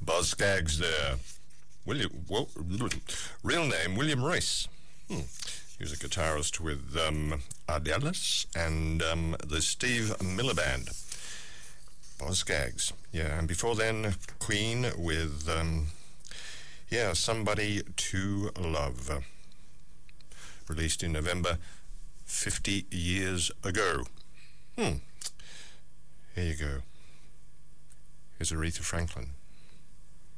Boz Scaggs there. Real name, William Royce. He was a guitarist with Ardellis and the Steve Miller Band. Boz Scaggs. Yeah, and before then, Queen with, Somebody to Love. Released in November 50 years ago. Here you go. Here's Aretha Franklin.